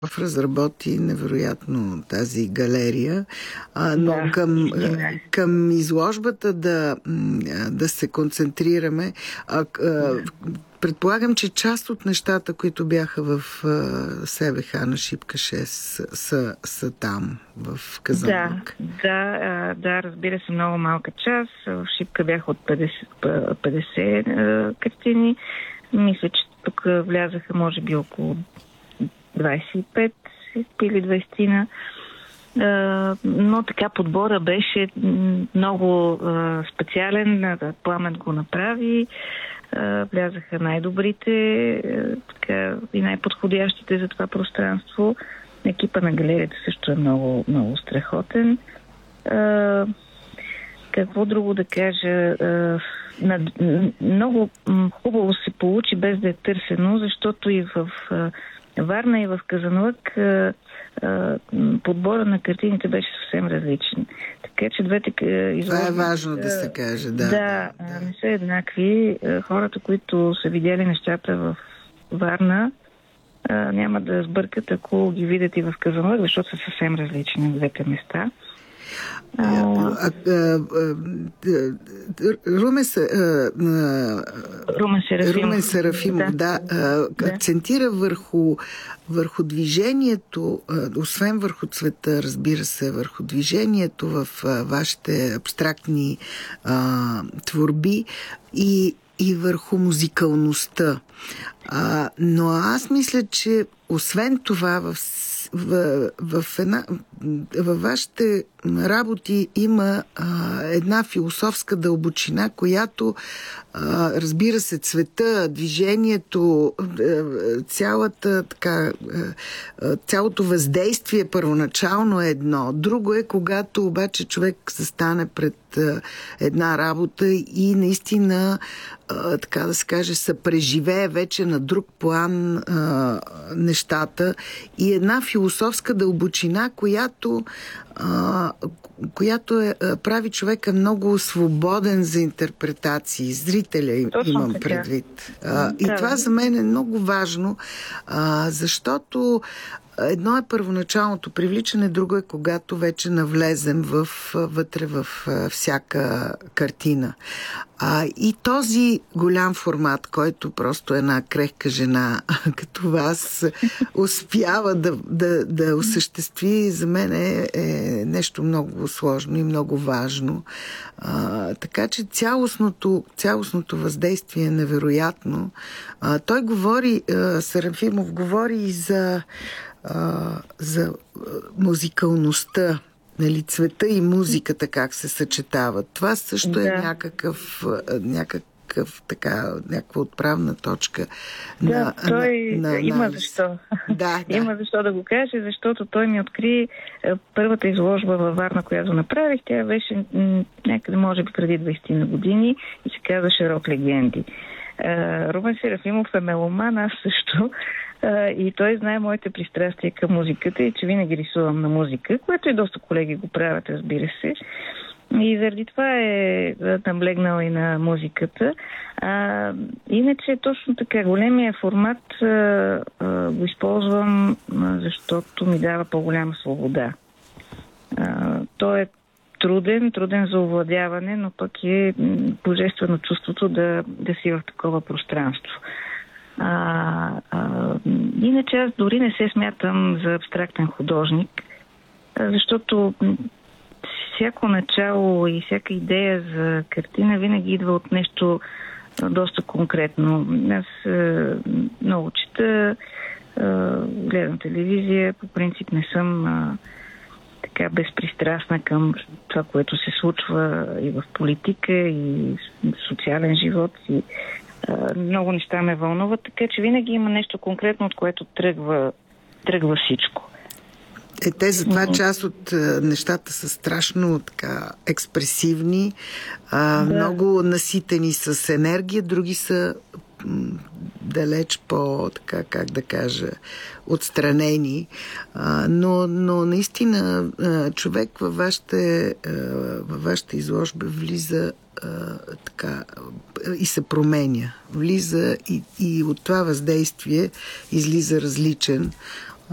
разработи невероятно тази галерия, но към изложбата да се концентрираме. Предполагам, че част от нещата, които бяха в СБХ на Шипка 6 са там, в Казанлък. Да, разбира се, много малка част. В Шипка бяха от 50 картини. Мисля, че тук влязаха може би около 25 или 20-тина. Но така подбора беше много специален. Пламен го направи. Влязаха най-добрите и най-подходящите за това пространство. Екипа на галерията също е много, много страхотен. Какво друго да кажа? Много хубаво се получи, без да е търсено, защото и в Варна, и в Казанлък подбора на картините беше съвсем различен. Така че двете изложби... Това е важно да се каже, да. Не са еднакви. Хората, които са видяли нещата в Варна, няма да сбъркат, ако ги видят и в Казанлък, защото са съвсем различни на двете места. Румен Серафимов акцентира върху движението, освен върху цвета, разбира се, върху движението в вашите абстрактни творби и върху музикалността. Но аз мисля, че освен това във вашите работи има една философска дълбочина, която, разбира се, цвета, движението, цялото въздействие първоначално е едно. Друго е, когато обаче човек застане пред една работа и наистина, така да се каже, съпреживее вече на друг план нещата и една философска дълбочина, която прави човека много свободен за интерпретации. Зрителя имам предвид. И това за мен е много важно, защото едно е първоначалното привличане, друго е когато вече навлезем вътре в всяка картина. И този голям формат, който просто една крехка жена като вас успява да осъществи, за мен е нещо много сложно и много важно. Така че цялостното въздействие е невероятно. Той говори, Серафимов говори и за музикалността, нали, цвета и музиката как се съчетават. Това също е някаква отправна точка. Има защо. Има защо да го каже, защото той ми откри първата изложба във Варна, която направих. Тя беше някъде, може би, преди 20 на години и се казваше "Рок легенди". Румен Серафимов е меломан, аз също. И той знае моите пристрастия към музиката и че винаги рисувам на музика, което и доста колеги го правят, разбира се. И заради това е наблегнал и на музиката. Иначе точно така, големия формат го използвам, защото ми дава по-голяма свобода. Той е труден за овладяване, но пък е божествено чувството да си в такова пространство. Иначе аз дори не се смятам за абстрактен художник, защото всяко начало и всяка идея за картина винаги идва от нещо доста конкретно. Аз много чета, гледам телевизия, по принцип не съм така безпристрастна към това, което се случва и в политика, и в социален живот, и много неща ме вълнуват, така че винаги има нещо конкретно, от което тръгва всичко. Те затова част от нещата са страшно така експресивни, много наситени с енергия, други са далеч така, как да кажа, отстранени. Но наистина човек във вашата изложба влиза така и се променя. Влиза и от това въздействие излиза различен.